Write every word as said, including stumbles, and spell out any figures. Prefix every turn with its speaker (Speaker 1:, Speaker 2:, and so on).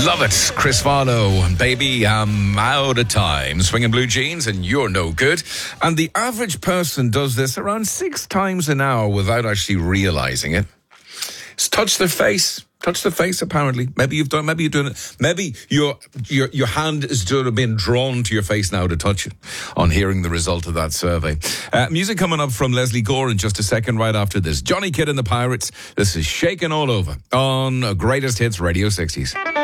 Speaker 1: Love it. Chris Farlow, baby, I'm out of time. Swinging blue jeans and you're no good. And the average person does this around six times an hour without actually realizing it. It's touch their face. Touch the face, apparently. Maybe you've done, maybe you're doing it. Maybe your, your, your hand is sort of being drawn to your face now to touch it on hearing the result of that survey. Uh, music coming up from Leslie Gore in just a second, right after this. Johnny Kidd and the Pirates. This is Shaking All Over on Greatest Hits Radio sixties.